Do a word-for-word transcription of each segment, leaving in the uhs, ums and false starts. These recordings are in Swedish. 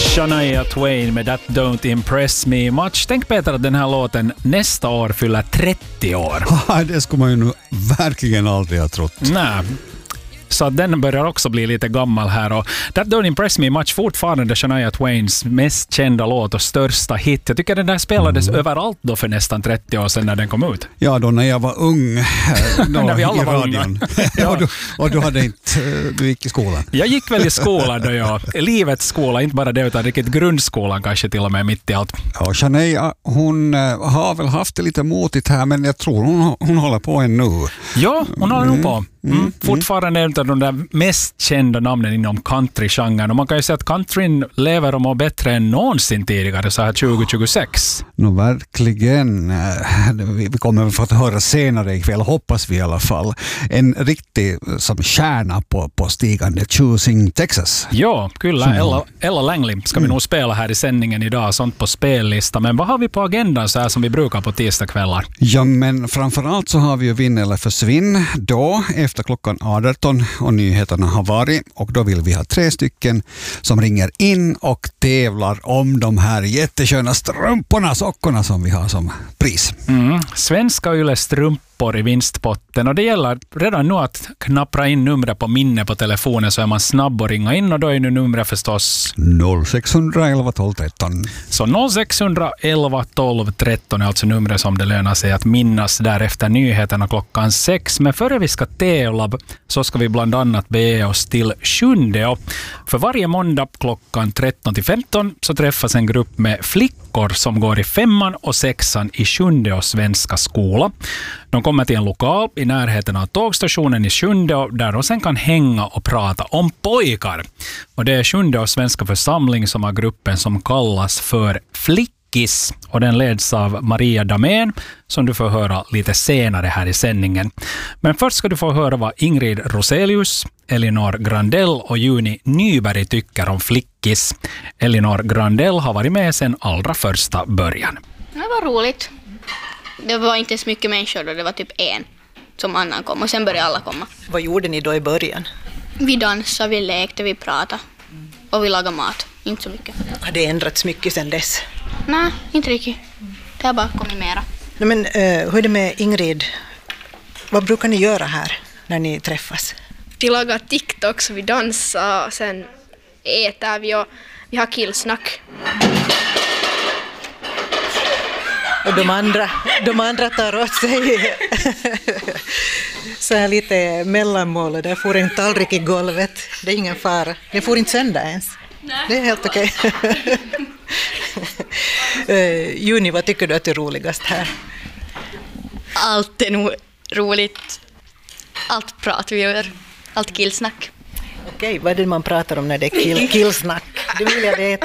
Shania Twain med That Don't Impress Me Much. Tänk Peter att den här låten nästa år fyller trettio år. Ja, det skulle man ju nu verkligen aldrig ha trott. Nej. Så att den börjar också bli lite gammal här. Och That Don't Impress Me Much fortfarande Shania Twains mest kända låt och största hit. Jag tycker den där spelades mm. överallt då för nästan trettio år sedan när den kom ut. Ja, då när jag var ung då, när vi alla i var radion. Ja. och, du, och du hade inte, du gick i skolan. Jag gick väl i skolan då, ja. Livets skola, inte bara det utan riktigt grundskolan kanske till och med mitt i allt. Ja, Shania, hon har väl haft det lite motigt här, men jag tror hon, hon håller på ännu. Ja, hon håller nog på. Mm. Mm. Fortfarande en av de där mest kända namnen inom country-genren. Och man kan ju säga att countryn lever och mår bättre än någonsin tidigare så här tjugo tjugosex. Nå, verkligen. Vi kommer väl få att höra senare ikväll, hoppas vi i alla fall. En riktig som kärna på, på stigande Choosing Texas. Ja, kyllä. Ella, Ella Langley ska vi nog spela här i sändningen idag, sånt på spellista. Men vad har vi på agendan så här som vi brukar på tisdagskvällar? Ja, men framförallt så har vi ju Vinn eller försvinn då efter klockan arton och nyheterna har varit, och då vill vi ha tre stycken som ringer in och tävlar om de här jättesköna strumporna, sockorna som vi har som pris. Mm. Svenska Yle strumpor i vinstpotten, och det gäller redan nu att knappra in numret på minne på telefonen så är man snabb att ringa in, och då är nu numret förstås noll sex ett ett tolv tretton. Så noll sex ett ett tolv tretton är alltså numret som det lönar sig att minnas därefter nyheterna klockan sex. Men före vi ska tävla så ska vi bland annat bege oss till Sjunde. För varje måndag klockan tretton till femton så träffas en grupp med flickor som går i femman och sexan i Sjunde och svenska skola. De kommer till en lokal i närheten av tågstationen i Sjunde där de sen kan hänga och prata om pojkar. Och det är Sjunde och svenska församling som har gruppen som kallas för Flickis. Och den leds av Maria Damén som du får höra lite senare här i sändningen. Men först ska du få höra vad Ingrid Roselius, Elinor Grandell och Juni Nyberg tycker om Flickis. Elinor Grandell har varit med sedan allra första början. Det var roligt. Det var inte så mycket människor då, det var typ en som annan kom och sen började alla komma. Vad gjorde ni då i början? Vi dansade, vi lekte, vi pratade och vi lagade mat. Inte så mycket. Har det ändrats mycket sedan dess? Nej, inte riktigt. Det har bara kommit mera. Nej, men uh, hur är det med Ingrid? Vad brukar ni göra här när ni träffas? Vi lagar TikToks, vi dansar och sen äter vi och vi har killsnack. Och de andra, de andra tar åt sig så här lite mellanmål och där får en tallrik i golvet. Det är ingen fara. Det får inte sända ens. Nej. Det är helt okej. uh, Juni, vad tycker du att är roligast här? Allt är nog roligt. Allt pratar vi över. Allt killsnack. Okej, vad är det man pratar om när det är kill, killsnack? Det vill jag veta.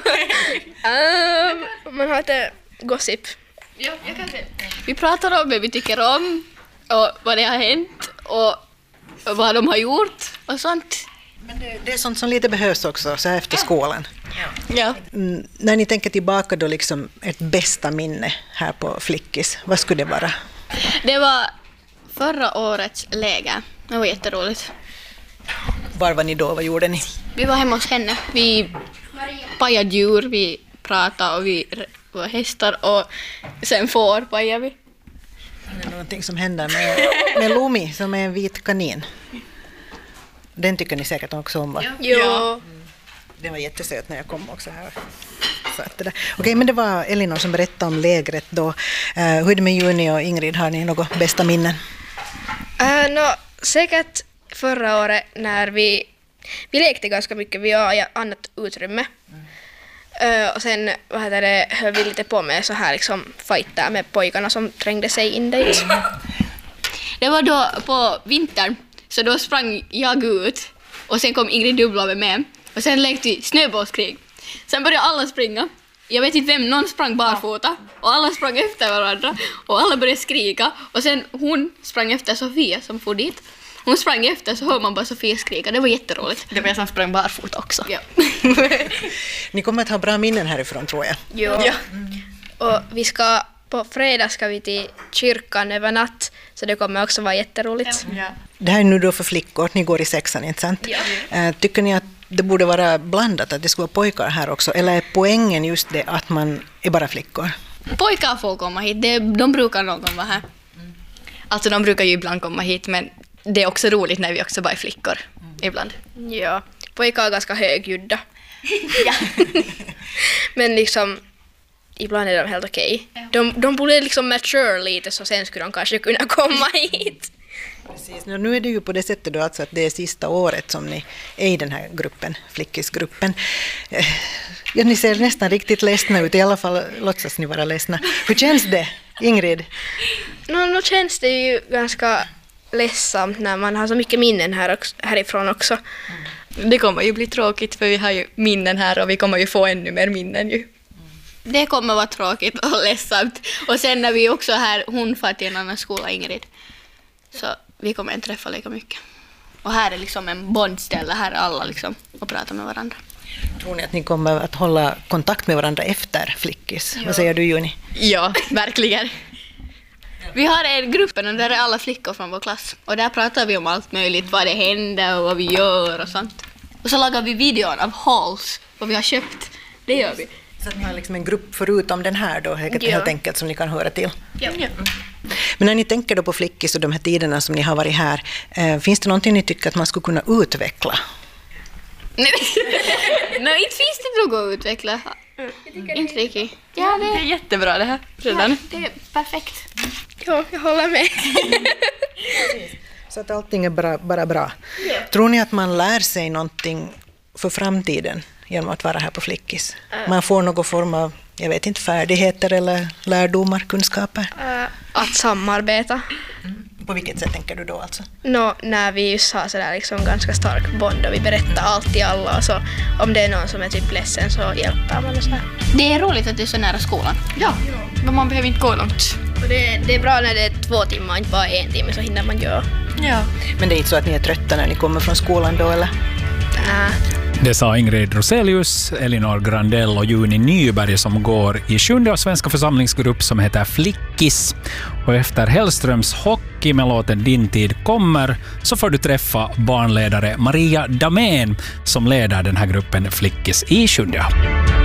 um, man har lite gossip. Ja, jag kan säga. Vi pratar om vad vi tycker om och vad det har hänt och vad de har gjort och sånt. Men det, det är sånt som lite behövs också så här efter skolan. Ja. Ja. Mm, när ni tänker tillbaka då liksom ett bästa minne här på Flickis, vad skulle det vara? Det var förra årets läger. Det var jätteroligt. Var var ni då? Vad gjorde ni? Vi var hemma hos henne. Vi pajade djur, vi pratade och vi var hästar och sen får pajade vi. Det är någonting som händer med, med Lumi som är en vit kanin. Den tycker ni säkert också om, va? Ja. Ja. Det var jättesöt när jag kom också här. Så att det där. Okej, men det var Elinor som berättade om lägret då. Uh, hur är det med Juni och Ingrid? Har ni något bästa minnen? Uh, no, säkert förra året när vi, vi lekte ganska mycket. Vi har ett annat utrymme. Mm. Uh, och sen vad heter det, höll vi lite på med så här liksom fighter med pojkarna som trängde sig in dit. Det var då på vintern. Så då sprang jag ut och sen kom Ingrid Dubbla med och sen lekte vi snöbollskrig. Sen började alla springa. Jag vet inte vem, någon sprang barfota och alla sprang efter varandra och alla började skrika och sen hon sprang efter Sofia som får dit. Hon sprang efter så hör man bara Sofia skrika. Det var jätteroligt. Det var jag som sprang barfota också. Ja. Ni kommer att ha bra minnen härifrån tror jag. Jo. Ja. Och vi ska på fredag ska vi till kyrkan över natt så det kommer också vara jätteroligt. Ja. Det här är nu då för flickor, ni går i sexan, inte sant? Ja. Tycker ni att det borde vara blandat, att det skulle vara pojkar här också? Eller är poängen just det att man är bara flickor? Pojkar får komma hit, det, de brukar någon vara här. Mm. Alltså de brukar ju ibland komma hit, men det är också roligt när vi också bara är flickor mm. ibland. Ja, pojkar är ganska högljudda. Ja. Men liksom, ibland är de helt okej. Okay. De, de borde liksom mature lite, så sen skulle de kanske kunna komma hit. Precis. Nu är det ju på det sättet då alltså att det är sista året som ni är i den här gruppen, flickisgruppen. Ja, ni ser nästan riktigt ledsna ut, i alla fall låtsas ni vara ledsna. Hur känns det, Ingrid? Nu no, no, känns det ju ganska ledsamt när man har så mycket minnen här också, härifrån också. Mm. Det kommer ju bli tråkigt för vi har ju minnen här och vi kommer ju få ännu mer minnen ju. Det kommer vara tråkigt och ledsamt. Och sen när vi också här, hon får till en annan skola, Ingrid. Så vi kommer inte träffa lika mycket. Och här är liksom en bondställe, här är alla liksom och pratar med varandra. Tror ni att ni kommer att hålla kontakt med varandra efter flickis? Ja. Vad säger du, Juni? Ja, verkligen. Vi har en grupp där är alla flickor från vår klass. Och där pratar vi om allt möjligt, vad det händer och vad vi gör och sånt. Och så lagar vi videor av hauls, vad vi har köpt. Det gör vi. Så att ni har liksom en grupp förutom den här då, helt, ja. helt enkelt, som ni kan höra till. Ja. Ja. Men när ni tänker då på flickis och de här tiderna som ni har varit här, eh, finns det någonting ni tycker att man skulle kunna utveckla? Nej, no, inte finns det något att utveckla. Mm. Inte riktigt. Ja, det är jättebra det här redan. Ja, det är perfekt. Ja, jag håller med. Så att allting är bara, bara bra. Ja. Tror ni att man lär sig någonting för framtiden genom att vara här på flickis? Uh. Man får någon form av, jag vet inte, färdigheter eller lärdomar, kunskaper? Uh, att samarbeta. Mm. På vilket sätt tänker du då alltså? No, när vi just har sådär liksom ganska stark bond och vi berättar allt till alla, och så om det är någon som är typ ledsen så hjälper man och sådär. Det är roligt att det är så nära skolan. Ja, men man behöver inte gå långt. Och det, det är bra när det är två timmar, inte bara en timme, så hinner man göra. Ja. Men det är inte så att ni är trötta när ni kommer från skolan då, eller? Nej. Det sa Ingrid Roselius, Elinor Grandell och Juni Nyberg som går i sjunde av svenska församlingsgrupp som heter Flickis. Och efter Hellströms hockey med låten Din tid kommer så får du träffa barnledare Maria Damén som leder den här gruppen Flickis i sjunde.